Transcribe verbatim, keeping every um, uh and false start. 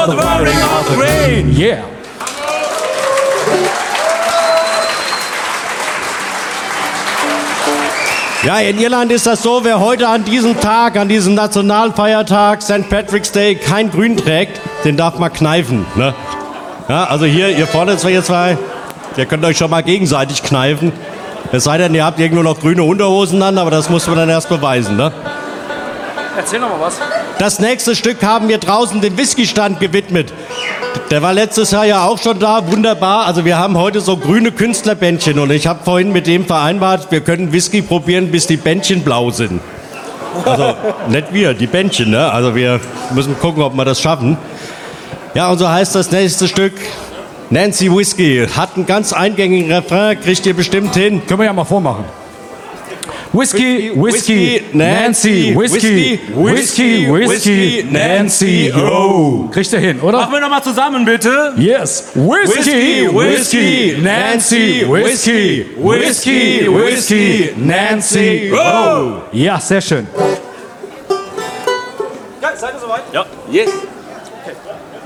the wearing of the green. Yeah. Ja, in Irland ist das so, wer heute an diesem Tag, an diesem Nationalfeiertag, Sankt Patrick's Day, kein Grün trägt, den darf man kneifen. Ne? Ja, also hier, ihr vorne zwei, zwei, ihr könnt euch schon mal gegenseitig kneifen. Es sei denn, ihr habt irgendwo noch grüne Unterhosen an, aber das muss man dann erst beweisen. Ne? Erzähl noch mal was. Das nächste Stück haben wir draußen dem Whisky-Stand gewidmet. Der war letztes Jahr ja auch schon da, wunderbar. Also wir haben heute so grüne Künstlerbändchen und ich habe vorhin mit dem vereinbart, wir können Whisky probieren, bis die Bändchen blau sind. Also nicht wir, die Bändchen, ne? Also wir müssen gucken, ob wir das schaffen. Ja, und so heißt das nächste Stück Nancy Whiskey. Hat einen ganz eingängigen Refrain, kriegt ihr bestimmt hin. Können wir ja mal vormachen. Whisky, Whisky, Nancy, Whisky, Whisky, Whisky, Nancy, oh. Kriegt ihr hin, oder? Machen wir nochmal zusammen, bitte. Yes. Whisky, Whisky, Nancy, Whisky, Whisky, Whisky, Nancy, oh. Ja, sehr schön. Ja, seid ihr soweit? Ja. Yes. Okay.